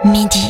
midi.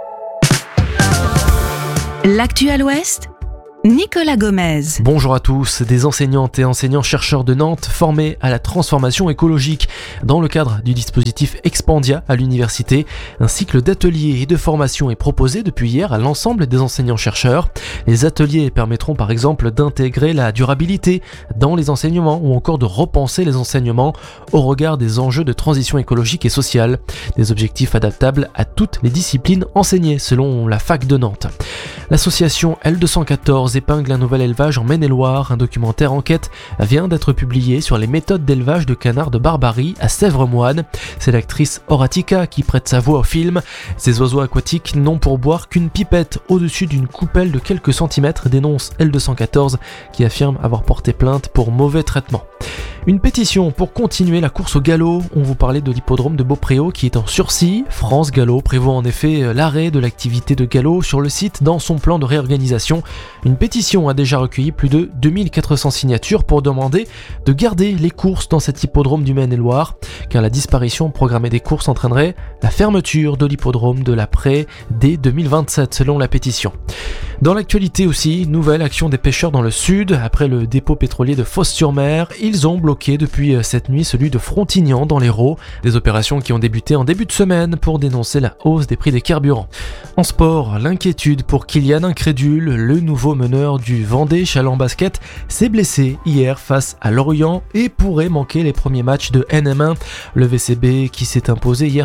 L'actu à l'Ouest, Nicolas Gomez. Bonjour à tous, des enseignantes et enseignants-chercheurs de Nantes formés à la transformation écologique. Dans le cadre du dispositif Expandia à l'université, un cycle d'ateliers et de formation est proposé depuis hier à l'ensemble des enseignants-chercheurs. Les ateliers permettront par exemple d'intégrer la durabilité dans les enseignements ou encore de repenser les enseignements au regard des enjeux de transition écologique et sociale. Des objectifs adaptables à toutes les disciplines enseignées selon la fac de Nantes. L'association L214 épingle un nouvel élevage en Maine-et-Loire. Un documentaire enquête vient d'être publié sur les méthodes d'élevage de canards de Barbarie à Sèvres-Moine. C'est l'actrice Horatica qui prête sa voix au film. Ces oiseaux aquatiques n'ont pour boire qu'une pipette au-dessus d'une coupelle de quelques centimètres, dénonce L214 qui affirme avoir porté plainte pour mauvais traitement. Une pétition pour continuer la course au galop. On vous parlait de l'hippodrome de Beaupréau qui est en sursis. France Galop prévoit en effet l'arrêt de l'activité de galop sur le site dans son plan de réorganisation. Une pétition a déjà recueilli plus de 2400 signatures pour demander de garder les courses dans cet hippodrome du Maine-et-Loire, car la disparition programmée des courses entraînerait la fermeture de l'hippodrome de la Prée dès 2027 selon la pétition. Dans l'actualité aussi, nouvelle action des pêcheurs dans le sud. Après le dépôt pétrolier de Fos-sur-Mer, ils ont bloqué depuis cette nuit celui de Frontignan dans l'Hérault. Des opérations qui ont débuté en début de semaine pour dénoncer la hausse des prix des carburants. En sport, l'inquiétude pour Kylian Incrédule, le nouveau meneur du Vendée Chalon Basket, s'est blessé hier face à Lorient et pourrait manquer les premiers matchs de NM1. Le VCB qui s'est imposé hier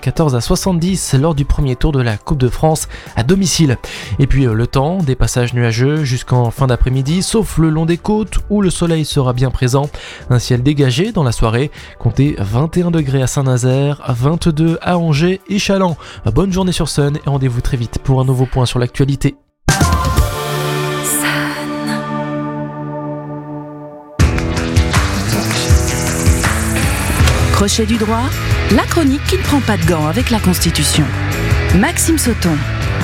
74-70 lors du premier tour de la Coupe de France à domicile. Et puis le temps, des passages nuageux jusqu'en fin d'après-midi, sauf le long des côtes où le soleil sera bien présent. Un ciel dégagé dans la soirée, comptez 21 degrés à Saint-Nazaire, 22 à Angers et Chaland. Bonne journée sur Sun et rendez-vous très vite pour un nouveau point sur l'actualité. Crochet du droit, la chronique qui ne prend pas de gants avec la Constitution. Maxime Sauton.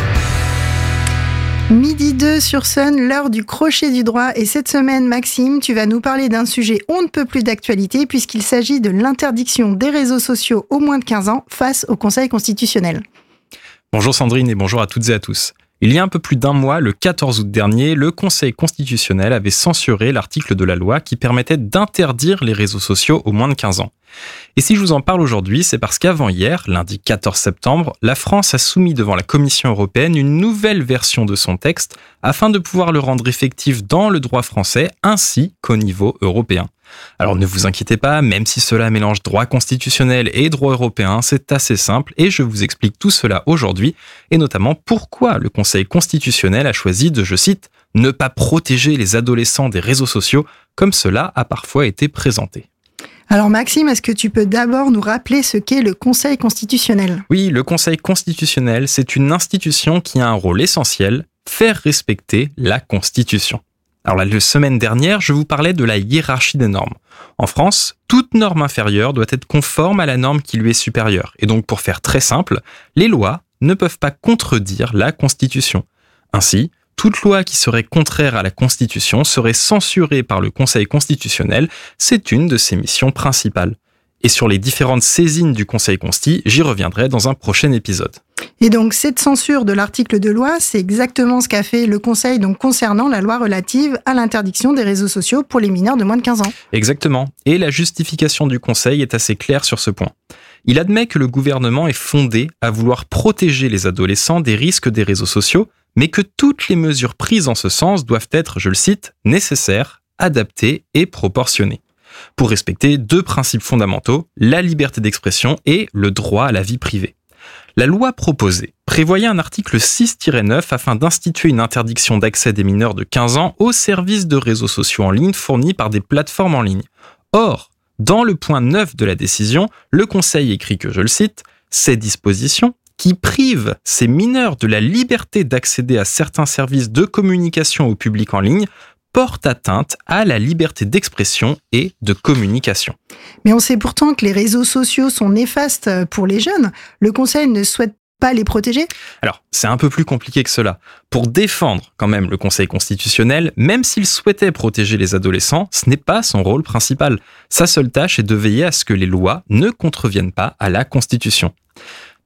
Midi 2 sur Sun, l'heure du crochet du droit. Et cette semaine, Maxime, tu vas nous parler d'un sujet on ne peut plus d'actualité puisqu'il s'agit de l'interdiction des réseaux sociaux aux moins de 15 ans face au Conseil constitutionnel. Bonjour Sandrine et bonjour à toutes et à tous. Il y a un peu plus d'un mois, le 14 août dernier, le Conseil constitutionnel avait censuré l'article de la loi qui permettait d'interdire les réseaux sociaux aux moins de 15 ans. Et si je vous en parle aujourd'hui, c'est parce qu'avant hier, lundi 14 septembre, la France a soumis devant la Commission européenne une nouvelle version de son texte afin de pouvoir le rendre effectif dans le droit français ainsi qu'au niveau européen. Alors ne vous inquiétez pas, même si cela mélange droit constitutionnel et droit européen, c'est assez simple et je vous explique tout cela aujourd'hui et notamment pourquoi le Conseil constitutionnel a choisi de, je cite, « ne pas protéger les adolescents des réseaux sociaux » comme cela a parfois été présenté. Alors Maxime, est-ce que tu peux d'abord nous rappeler ce qu'est le Conseil constitutionnel ? Oui, le Conseil constitutionnel, c'est une institution qui a un rôle essentiel, faire respecter la Constitution. Alors la semaine dernière, je vous parlais de la hiérarchie des normes. En France, toute norme inférieure doit être conforme à la norme qui lui est supérieure. Et donc pour faire très simple, les lois ne peuvent pas contredire la Constitution. Ainsi, toute loi qui serait contraire à la Constitution serait censurée par le Conseil constitutionnel. C'est une de ses missions principales. Et sur les différentes saisines du Conseil consti, j'y reviendrai dans un prochain épisode. Et donc cette censure de l'article de loi, c'est exactement ce qu'a fait le Conseil donc, concernant la loi relative à l'interdiction des réseaux sociaux pour les mineurs de moins de 15 ans. Exactement. Et la justification du Conseil est assez claire sur ce point. Il admet que le gouvernement est fondé à vouloir protéger les adolescents des risques des réseaux sociaux, mais que toutes les mesures prises en ce sens doivent être, je le cite, nécessaires, adaptées et proportionnées, pour respecter deux principes fondamentaux, la liberté d'expression et le droit à la vie privée. La loi proposée prévoyait un article 6-9 afin d'instituer une interdiction d'accès des mineurs de 15 ans aux services de réseaux sociaux en ligne fournis par des plateformes en ligne. Or, dans le point 9 de la décision, le Conseil écrit que, je le cite, « Ces dispositions qui privent ces mineurs de la liberté d'accéder à certains services de communication au public en ligne portent atteinte à la liberté d'expression et de communication. » Mais on sait pourtant que les réseaux sociaux sont néfastes pour les jeunes. Le Conseil ne souhaite pas les protéger ? Alors, c'est un peu plus compliqué que cela. Pour défendre quand même le Conseil constitutionnel, même s'il souhaitait protéger les adolescents, ce n'est pas son rôle principal. Sa seule tâche est de veiller à ce que les lois ne contreviennent pas à la Constitution.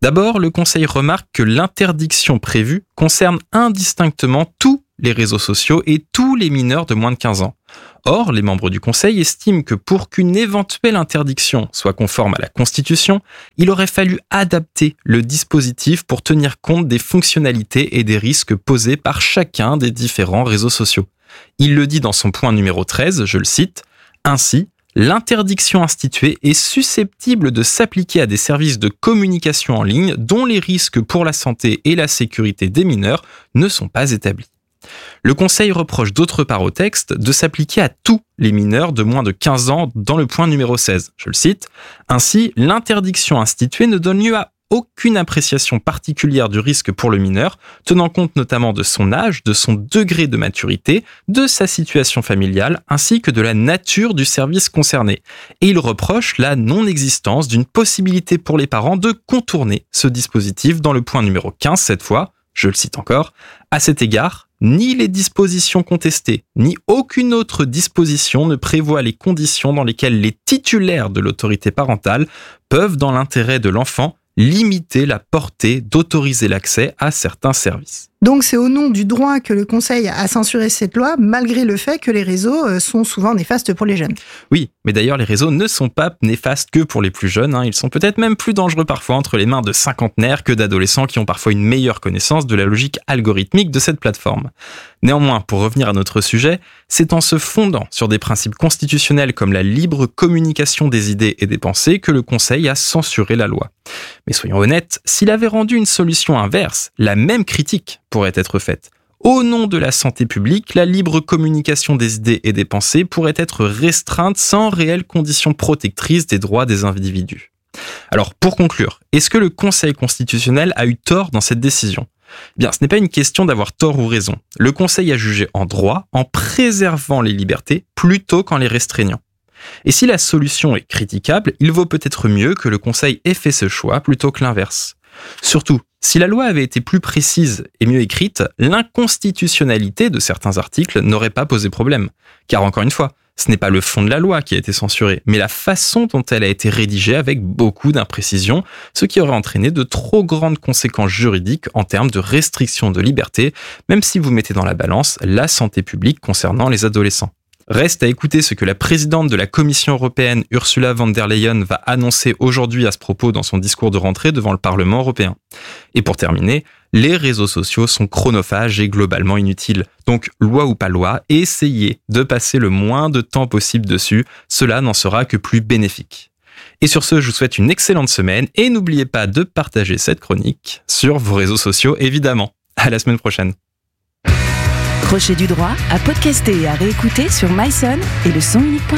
D'abord, le Conseil remarque que l'interdiction prévue concerne indistinctement tous les réseaux sociaux et tous les mineurs de moins de 15 ans. Or, les membres du Conseil estiment que pour qu'une éventuelle interdiction soit conforme à la Constitution, il aurait fallu adapter le dispositif pour tenir compte des fonctionnalités et des risques posés par chacun des différents réseaux sociaux. Il le dit dans son point numéro 13, je le cite, « Ainsi, l'interdiction instituée est susceptible de s'appliquer à des services de communication en ligne dont les risques pour la santé et la sécurité des mineurs ne sont pas établis. » Le Conseil reproche d'autre part au texte de s'appliquer à tous les mineurs de moins de 15 ans dans le point numéro 16. Je le cite. « Ainsi, l'interdiction instituée ne donne lieu à aucune appréciation particulière du risque pour le mineur, tenant compte notamment de son âge, de son degré de maturité, de sa situation familiale, ainsi que de la nature du service concerné. » Et il reproche la non-existence d'une possibilité pour les parents de contourner ce dispositif dans le point numéro 15 cette fois. Je le cite encore. « À cet égard, ni les dispositions contestées, ni aucune autre disposition ne prévoit les conditions dans lesquelles les titulaires de l'autorité parentale peuvent, dans l'intérêt de l'enfant, limiter la portée d'autoriser l'accès à certains services. » Donc c'est au nom du droit que le Conseil a censuré cette loi, malgré le fait que les réseaux sont souvent néfastes pour les jeunes. Oui, mais d'ailleurs les réseaux ne sont pas néfastes que pour les plus jeunes, ils sont peut-être même plus dangereux parfois entre les mains de cinquantenaires que d'adolescents qui ont parfois une meilleure connaissance de la logique algorithmique de cette plateforme. Néanmoins, pour revenir à notre sujet, c'est en se fondant sur des principes constitutionnels comme la libre communication des idées et des pensées que le Conseil a censuré la loi. Mais soyons honnêtes, s'il avait rendu une solution inverse, la même critique pourrait être faite. Au nom de la santé publique, la libre communication des idées et des pensées pourrait être restreinte sans réelle condition protectrice des droits des individus. Alors, pour conclure, est-ce que le Conseil constitutionnel a eu tort dans cette décision ? Bien, ce n'est pas une question d'avoir tort ou raison. Le Conseil a jugé en droit en préservant les libertés plutôt qu'en les restreignant. Et si la solution est critiquable, il vaut peut-être mieux que le Conseil ait fait ce choix plutôt que l'inverse. Surtout, si la loi avait été plus précise et mieux écrite, l'inconstitutionnalité de certains articles n'aurait pas posé problème. Car encore une fois, ce n'est pas le fond de la loi qui a été censuré, mais la façon dont elle a été rédigée avec beaucoup d'imprécisions, ce qui aurait entraîné de trop grandes conséquences juridiques en termes de restriction de liberté, même si vous mettez dans la balance la santé publique concernant les adolescents. Reste à écouter ce que la présidente de la Commission européenne, Ursula von der Leyen, va annoncer aujourd'hui à ce propos dans son discours de rentrée devant le Parlement européen. Et pour terminer, les réseaux sociaux sont chronophages et globalement inutiles. Donc, loi ou pas loi, essayez de passer le moins de temps possible dessus, cela n'en sera que plus bénéfique. Et sur ce, je vous souhaite une excellente semaine et n'oubliez pas de partager cette chronique sur vos réseaux sociaux, évidemment. À la semaine prochaine. Crochet du droit à podcaster et à réécouter sur myson et le sonunique.com.